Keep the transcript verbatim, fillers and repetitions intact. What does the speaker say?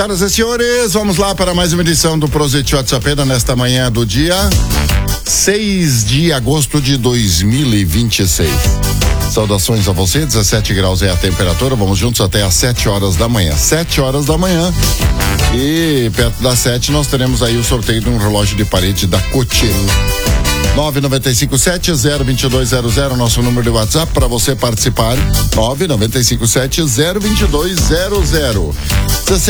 Senhoras e senhores, vamos lá para mais uma edição do Prosit WhatsApp nesta manhã do dia seis de agosto de dois mil e vinte e seis. Saudações a você, dezessete graus é a temperatura, vamos juntos até às sete horas da manhã. sete horas da manhã. E perto das sete nós teremos aí o sorteio de um relógio de parede da Cotil. nove nove cinco sete zero dois dois zero zero, nosso número de WhatsApp para você participar. nove nove cinco sete zero dois dois zero zero.